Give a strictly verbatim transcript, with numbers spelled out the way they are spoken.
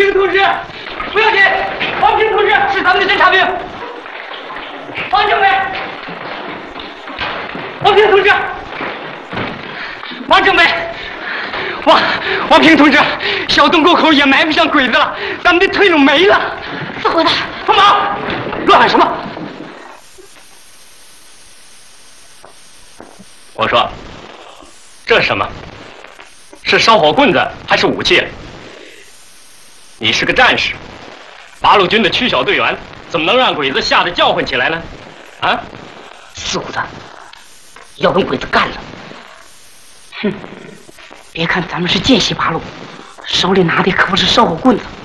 平同志，不要紧，王平同志是咱们的侦察兵。王政委，王平同志，王政委，王王平同志，小洞沟口也埋不上鬼子了，咱们的退路没了。 四回子， 放马！乱喊什么？我说，这是什么？是烧火棍子还是武器？你是个战士，八路军的区小队员，怎么能让鬼子吓得叫唤起来呢？啊！ 四虎子要跟鬼子干了。哼！别看咱们是见习八路，手里拿的可不是烧火棍子。